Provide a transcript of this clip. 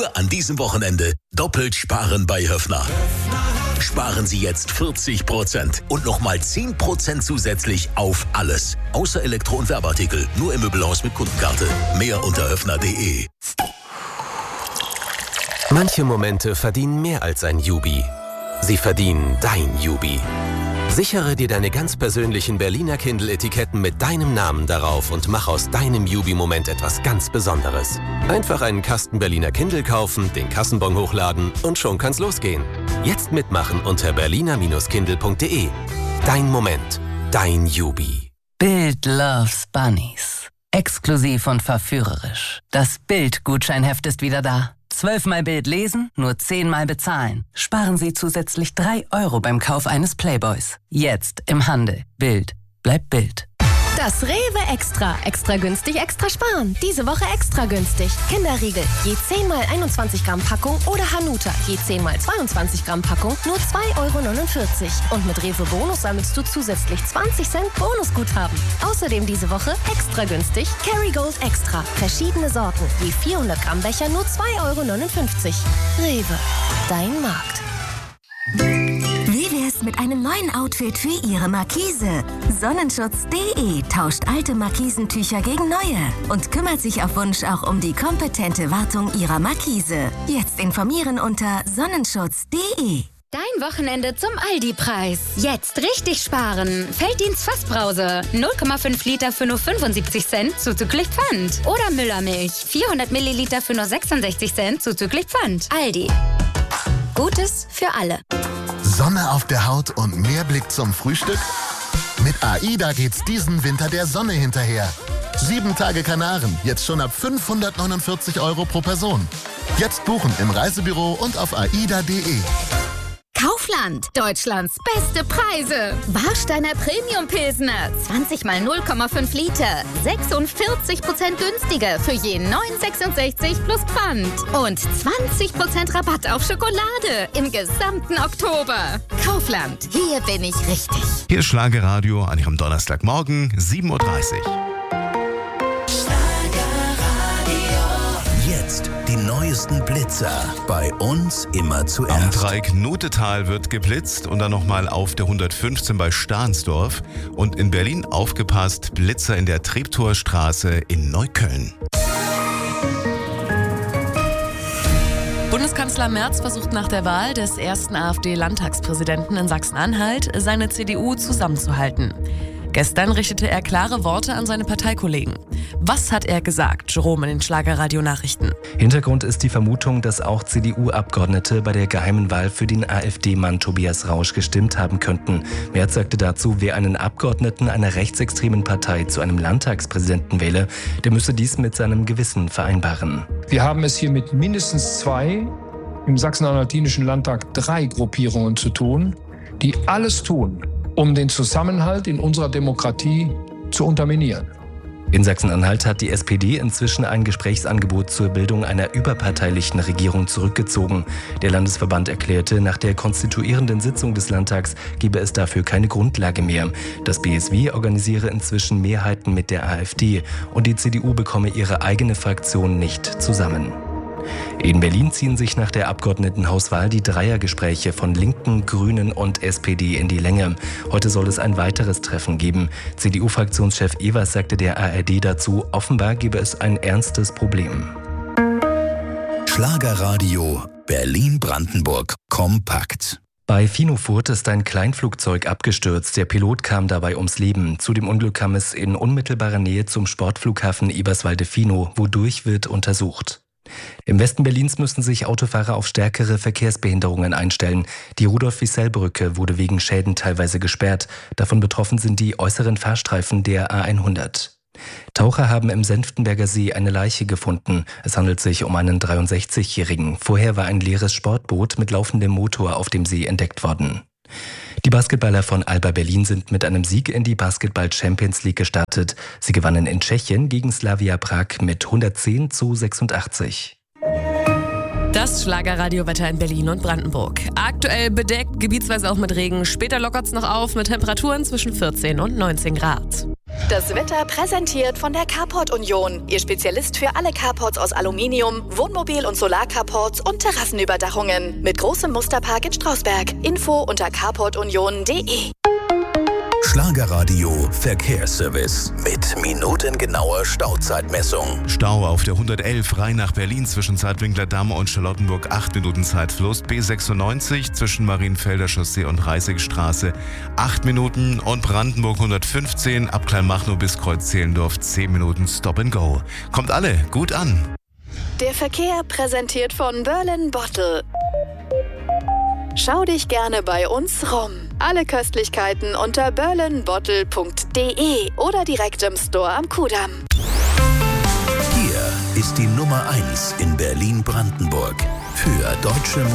Nur an diesem Wochenende doppelt sparen bei Höffner. Sparen Sie jetzt 40% und nochmal 10% zusätzlich auf alles. Außer Elektro- und Werbeartikel. Nur im Möbelhaus mit Kundenkarte. Mehr unter höffner.de. Manche Momente verdienen mehr als ein Jubi. Sie verdienen dein Jubi. Sichere dir deine ganz persönlichen Berliner Kindle-Etiketten mit deinem Namen darauf und mach aus deinem Jubi-Moment etwas ganz Besonderes. Einfach einen Kasten Berliner Kindle kaufen, den Kassenbon hochladen und schon kann's losgehen. Jetzt mitmachen unter berliner-kindle.de. Dein Moment, dein Jubi. Bild loves Bunnies. Exklusiv und verführerisch. Das Bild-Gutscheinheft ist wieder da. 12-mal Bild lesen, nur 10-mal bezahlen. Sparen Sie zusätzlich 3 € beim Kauf eines Playboys. Jetzt im Handel. Bild bleibt Bild. Das Rewe Extra. Extra günstig, extra sparen. Diese Woche extra günstig. Kinderriegel, je 10-mal 21 Gramm Packung oder Hanuta, je 10-mal 22 Gramm Packung, nur 2,49 €. Und mit Rewe Bonus sammelst du zusätzlich 20 Cent Bonusguthaben. Außerdem diese Woche extra günstig Kerrygold Extra. Verschiedene Sorten, je 400 Gramm Becher, nur 2,59 €. Rewe, dein Markt. Wie wär's mit einem neuen Outfit für Ihre Markise? Sonnenschutz.de tauscht alte Markisentücher gegen neue und kümmert sich auf Wunsch auch um die kompetente Wartung Ihrer Markise. Jetzt informieren unter Sonnenschutz.de. Dein Wochenende zum Aldi-Preis. Jetzt richtig sparen. Felddienst Fassbrause. 0,5 Liter für nur 75 Cent zuzüglich Pfand. Oder Müllermilch. 400 Milliliter für nur 66 Cent zuzüglich Pfand. Aldi. Gutes für alle. Sonne auf der Haut und mehr Blick zum Frühstück? Mit AIDA geht's diesen Winter der Sonne hinterher. 7 Tage Kanaren, jetzt schon ab 549 € pro Person. Jetzt buchen im Reisebüro und auf aida.de. Kaufland, Deutschlands beste Preise. Warsteiner Premium Pilsner, 20 mal 0,5 Liter, 46% günstiger für je 9,66 plus Pfand. Und 20% Rabatt auf Schokolade im gesamten Oktober. Kaufland, hier bin ich richtig. Hier ist Schlagerradio an Ihrem Donnerstagmorgen, 7:30 Uhr. Die neuesten Blitzer. Bei uns immer zuerst. Am Dreieck-Notetal wird geblitzt und dann nochmal auf der 115 bei Stahnsdorf. Und in Berlin aufgepasst, Blitzer in der Treptorstraße in Neukölln. Bundeskanzler Merz versucht nach der Wahl des ersten AfD-Landtagspräsidenten in Sachsen-Anhalt, seine CDU zusammenzuhalten. Gestern richtete er klare Worte an seine Parteikollegen. Was hat er gesagt, Jerome, in den Schlagerradio-Nachrichten? Hintergrund ist die Vermutung, dass auch CDU-Abgeordnete bei der geheimen Wahl für den AfD-Mann Tobias Rausch gestimmt haben könnten. Merz sagte dazu, wer einen Abgeordneten einer rechtsextremen Partei zu einem Landtagspräsidenten wähle, der müsse dies mit seinem Gewissen vereinbaren. Wir haben es hier mit mindestens 2, im Sachsen-Anhaltinischen Landtag 3 Gruppierungen zu tun, die alles tun, um den Zusammenhalt in unserer Demokratie zu unterminieren. In Sachsen-Anhalt hat die SPD inzwischen ein Gesprächsangebot zur Bildung einer überparteilichen Regierung zurückgezogen. Der Landesverband erklärte, nach der konstituierenden Sitzung des Landtags gebe es dafür keine Grundlage mehr. Das BSW organisiere inzwischen Mehrheiten mit der AfD und die CDU bekomme ihre eigene Fraktion nicht zusammen. In Berlin ziehen sich nach der Abgeordnetenhauswahl die Dreiergespräche von Linken, Grünen und SPD in die Länge. Heute soll es ein weiteres Treffen geben. CDU-Fraktionschef Evers sagte der ARD dazu, offenbar gebe es ein ernstes Problem. Schlagerradio Berlin-Brandenburg kompakt. Bei Finofurt ist ein Kleinflugzeug abgestürzt. Der Pilot kam dabei ums Leben. Zu dem Unglück kam es in unmittelbarer Nähe zum Sportflughafen Eberswalde-Finow. Wodurch wird untersucht. Im Westen Berlins müssen sich Autofahrer auf stärkere Verkehrsbehinderungen einstellen. Die Rudolf-Wissell-Brücke wurde wegen Schäden teilweise gesperrt. Davon betroffen sind die äußeren Fahrstreifen der A100. Taucher haben im Senftenberger See eine Leiche gefunden. Es handelt sich um einen 63-Jährigen. Vorher war ein leeres Sportboot mit laufendem Motor auf dem See entdeckt worden. Die Basketballer von Alba Berlin sind mit einem Sieg in die Basketball-Champions League gestartet. Sie gewannen in Tschechien gegen Slavia Prag mit 110:86. Das Schlagerradio-Wetter in Berlin und Brandenburg. Aktuell bedeckt, gebietsweise auch mit Regen. Später lockert's noch auf mit Temperaturen zwischen 14 und 19 Grad. Das Wetter präsentiert von der Carport Union. Ihr Spezialist für alle Carports aus Aluminium, Wohnmobil- und Solarcarports und Terrassenüberdachungen. Mit großem Musterpark in Strausberg. Info unter carportunion.de. Schlagerradio Verkehrsservice mit minutengenauer Stauzeitmessung. Stau auf der 111 Rhein nach Berlin zwischen Zeitwinkler Damm und Charlottenburg, 8 Minuten Zeitfluss. B96 zwischen Marienfelder Chaussee und Reisigstraße, 8 Minuten. Und Brandenburg 115 ab Kleinmachnow bis Kreuz Zehlendorf, 10 Minuten Stop and Go. Kommt alle gut an. Der Verkehr präsentiert von Berlin Bottle. Schau dich gerne bei uns rum. Alle Köstlichkeiten unter berlinbottle.de oder direkt im Store am Kudamm. Hier ist die Nummer 1 in Berlin-Brandenburg für deutsche